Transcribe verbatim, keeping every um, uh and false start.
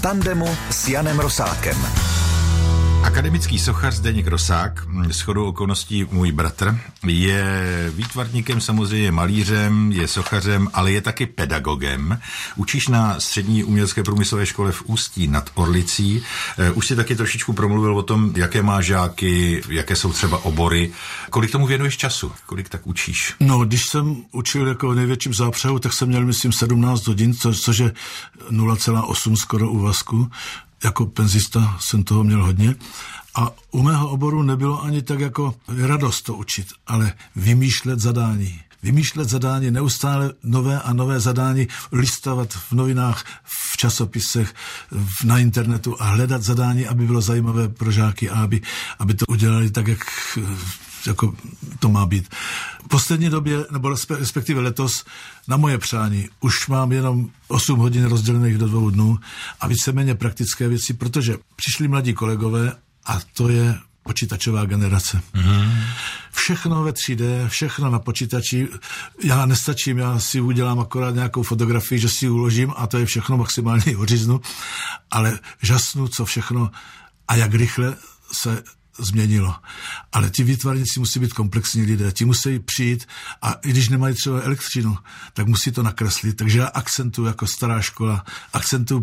v tandemu s Janem Rosákem. Akademický sochař Zdeněk Rosák, shodou okolností můj bratr, je výtvarníkem, samozřejmě malířem, je sochařem, ale je taky pedagogem. Učíš na střední umělecké průmyslové škole v Ústí nad Orlicí. Už si taky trošičku promluvil o tom, jaké má žáky, jaké jsou třeba obory. Kolik tomu věnuješ času? Kolik tak učíš? No, když jsem učil jako v největším zápřehu, tak jsem měl, myslím, sedmnáct hodin, co, což je nula celá osm skoro úvazku. Jako penzista jsem toho měl hodně a u mého oboru nebylo ani tak jako radost to učit, ale vymýšlet zadání. Vymýšlet zadání, neustále nové a nové zadání, listovat v novinách, v časopisech, na internetu a hledat zadání, aby bylo zajímavé pro žáky a aby, aby to udělali tak, jak jako to má být. V poslední době, nebo respektive letos, na moje přání, už mám jenom osm hodin rozdělených do dvou dnů a víceméně praktické věci, protože přišli mladí kolegové a to je počítačová generace. Mm. Všechno ve tři dé, všechno na počítači. Já nestačím, já si udělám akorát nějakou fotografii, že si ji uložím a to je všechno, maximálně oříznu, ale žasnu, co všechno a jak rychle se změnilo. Ale ti výtvarníci musí být komplexní lidé, ti musí přijít a i když nemají třeba elektřinu, tak musí to nakreslit. Takže já akcentuju jako stará škola, akcentuju